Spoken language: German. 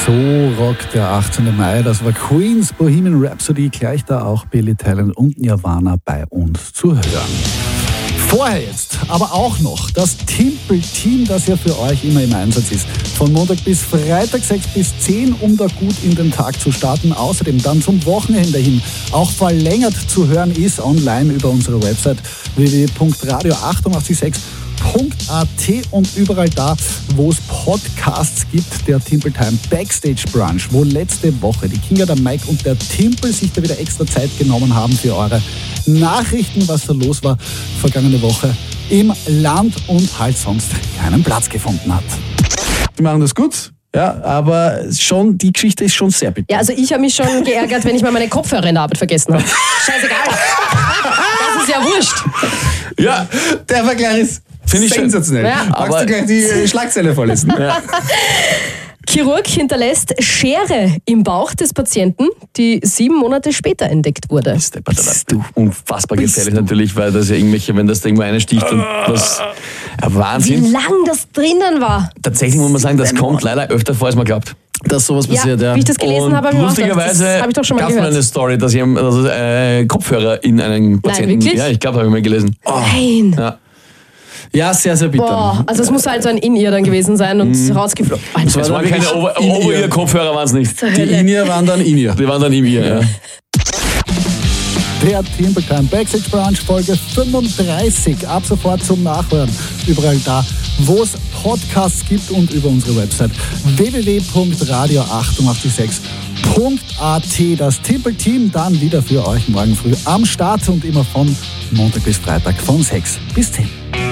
So rockt der 18. Mai. Das war Queen's Bohemian Rhapsody. Gleich da auch Billy Talent und Nirvana bei uns zu hören. Vorher jetzt, aber auch noch das Timpel-Team, das ja für euch immer im Einsatz ist. Von Montag bis Freitag 6 bis 10, um da gut in den Tag zu starten. Außerdem dann zum Wochenende hin auch verlängert zu hören ist online über unsere Website www.radio886.at und überall da, wo es Podcasts gibt, der Timpel Time Backstage Brunch, wo letzte Woche die Kinga, der Mike und der Timpel sich da wieder extra Zeit genommen haben für eure Nachrichten, was da los war vergangene Woche im Land und halt sonst keinen Platz gefunden hat. Die machen das gut. Ja, aber schon, die Geschichte ist schon sehr bitter. Ja, also ich habe mich schon geärgert, wenn ich mal meine Kopfhörer in der Arbeit vergessen habe. Scheißegal. Das ist ja wurscht. Ja, der Vergleich ist sensationell. Ja, magst du gleich die Schlagzeile vorlesen? Ja. Chirurg hinterlässt Schere im Bauch des Patienten, die 7 Monate später entdeckt wurde. Bist du unfassbar gefährlich natürlich, weil das ja irgendwelche, wenn das da irgendwo einsticht und das Wahnsinn. Wie lang das drinnen war. Tatsächlich muss man sagen, das kommt leider öfter vor, als man glaubt. Dass sowas passiert, ja. Wie ich das gelesen habe, habe ich lustigerweise habe ich doch schon mal gab es gehört. eine Story, dass jemand Kopfhörer in einen Patienten... Nein, wirklich? Ja, ich glaube, habe ich mal gelesen. Nein. Ja. Ja, sehr, sehr bitter. Boah, also es muss halt so ein In-Ear dann gewesen sein und rausgeflogen. Das waren keine Over-Ear-Kopfhörer, waren es nicht. Die In-Ear waren dann In-Ear. Die waren dann im Ear, ja. Der Timpel Time Backstage Brunch Folge 35. Ab sofort zum Nachhören. Überall da, wo es Podcasts gibt und über unsere Website www.radio886.at. Das Timpel-Team dann wieder für euch morgen früh am Start und immer von Montag bis Freitag von 6 bis 10.